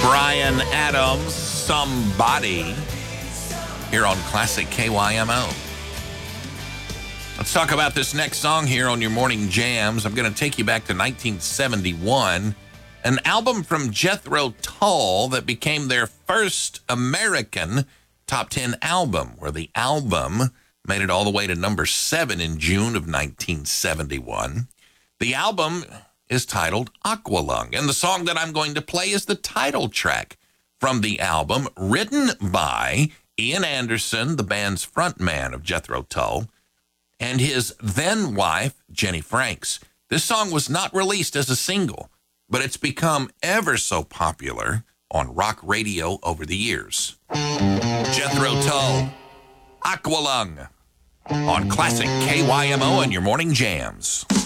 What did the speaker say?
Bryan Adams, Somebody, here on Classic KYMO. Let's talk about this next song here on your Morning Jams. I'm going to take you back to 1971, an album from Jethro Tull that became their first American top 10 album, where the album made it all the way to number 7 in June of 1971. The album is titled Aqualung, and the song that I'm going to play is the title track from the album, written by Ian Anderson, the band's frontman of Jethro Tull, and his then wife, Jenny Franks. This song was not released as a single, but it's become ever so popular on rock radio over the years. Jethro Tull, Aqualung, on Classic KYMO and your Morning Jams.